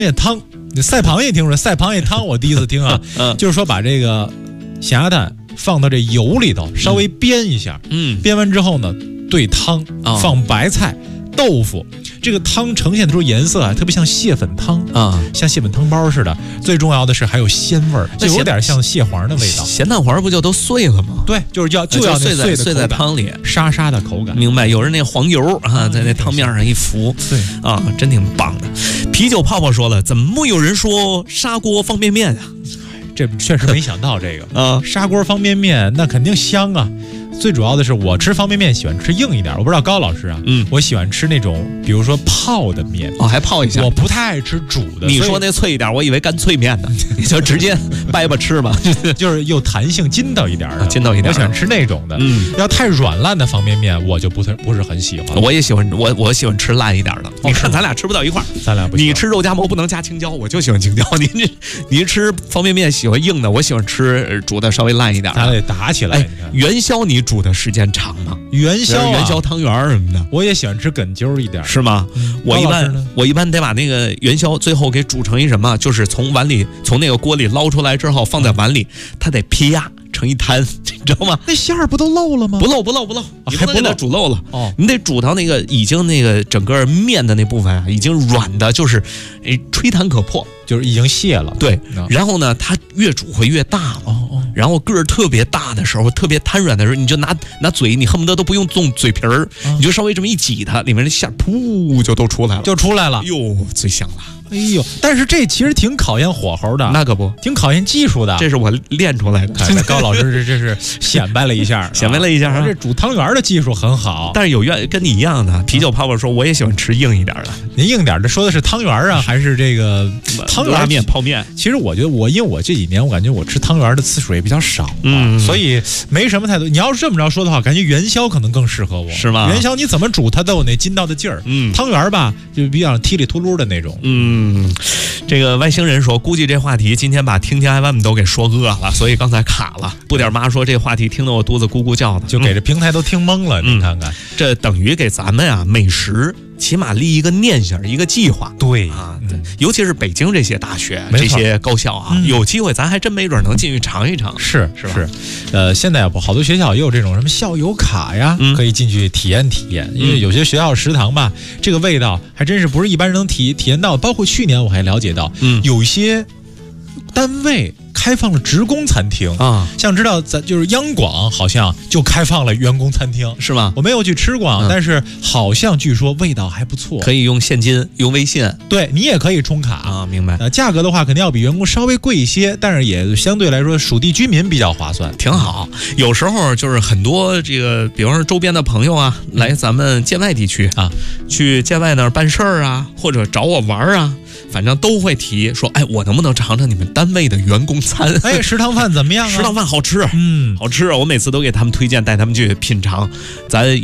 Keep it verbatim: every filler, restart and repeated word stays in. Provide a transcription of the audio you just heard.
蟹汤，赛螃蟹听说赛螃蟹汤，我第一次听啊，嗯、就是说把这个咸鸭蛋放到这油里头，稍微煸一下，嗯，煸完之后呢，兑汤，放白菜、豆腐。这个汤呈现的时候颜色啊，特别像蟹粉汤啊、嗯，像蟹粉汤包似的。最重要的是还有鲜味儿，就有点像蟹黄的味道。 咸蛋黄不就都碎了吗？ 对，就是要就要碎在碎在汤里， 沙沙的口感。 明白？有人那黄油啊，在那汤面上一浮， 对啊，真挺棒的。啤酒泡泡说了，怎么没有人说砂锅方便面啊？ 这确实没想到这个啊，砂锅方便面那肯定香啊。最主要的是，我吃方便面喜欢吃硬一点，我不知道高老师啊，嗯，我喜欢吃那种，比如说泡的面， 哦，还泡一下， 我不太爱吃煮的。 你说那脆一点，我以为干脆面呢，你就直接掰吧吃吧， 就是有弹性、筋道一点的， 筋道一点， 我喜欢吃那种的。嗯，要太软烂的方便面，我就不是不是很喜欢。 我也喜欢，我我喜欢吃烂一点的。你看咱俩吃不到一块儿， 咱俩不行。 你吃肉夹馍不能加青椒，我就喜欢青椒。你这你吃方便面喜欢硬的，我喜欢吃煮的稍微烂一点的。 咱俩得打起来。 哎，元宵你煮的时间长吗？ 元宵、啊、 元宵汤圆什么的， 我也喜欢吃梗揪一点， 是吗？嗯、我一般我一般得把那个元宵最后给煮成一什么，就是从碗里从那个锅里捞出来之后放在碗里，它得劈压成一滩，你知道吗？ 那馅儿不都漏了吗？ 不漏不漏不漏，你还不给它煮漏了哦， 你得煮到那个已经那个整个面的那部分啊，已经软的，就是诶吹弹可破， 就是已经泄了。 对，然后呢，它越煮会越大哦哦，然后个儿特别大的时候，特别瘫软的时候，你就拿拿嘴，你恨不得都不用动嘴皮儿，哦、你就稍微这么一挤它，里面的馅儿噗就都出来了， 就出来了。 哟，最香了。 哎呦，但是这其实挺考验火候的， 那可不， 挺考验技术的。 这是我练出来的。 看高老师这这是显摆了一下， 显摆了一下、啊。 这煮汤圆的技术很好， 但是有愿跟你一样的啤酒泡泡说，我也喜欢吃硬一点的。 您硬点的说的是汤圆啊，还是这个汤圆拉面泡面？ 其实我觉得我因为我这几年我感觉我吃汤圆的次数也比较少、啊，嗯，所以没什么太多。你要是这么着说的话，感觉元宵可能更适合我， 是吗？ 元宵你怎么煮它都有那筋道的劲儿，嗯，汤圆吧就比较踢里秃噜的那种， 嗯。这个外星人说，估计这话题今天把听听 F M 都给说饿了，所以刚才卡了。不点妈说这话题听得我肚子咕咕叫的， 就给这平台都听懵了。嗯、你看看， 这等于给咱们啊美食起码立一个念想，一个计划。 对啊，对，尤其是北京这些大学、这些高校啊，嗯、有机会咱还真没准能进去尝一尝。 是是吧？ 是，呃，现在好多学校也有这种什么校友卡呀，嗯、可以进去体验体验。因为有些学校食堂吧，这个味道还真是不是一般人能体体验到。包括去年我还了解到，嗯，有一些单位开放了职工餐厅啊，像知道咱就是央广好像就开放了员工餐厅， 是吗？ 我没有去吃过，嗯、但是好像据说味道还不错， 可以用现金，用微信， 对你也可以充卡啊，明白？ 呃，价格的话肯定要比员工稍微贵一些，但是也相对来说属地居民比较划算， 挺好。有时候就是很多这个，比方说周边的朋友啊，嗯、来咱们建外地区啊，去建外那儿办事儿啊，或者找我玩啊。反正都会提说，哎，我能不能尝尝你们单位的员工餐？ 哎，食堂饭怎么样啊？ 食堂饭好吃，嗯，好吃啊！我每次都给他们推荐，带他们去品尝。咱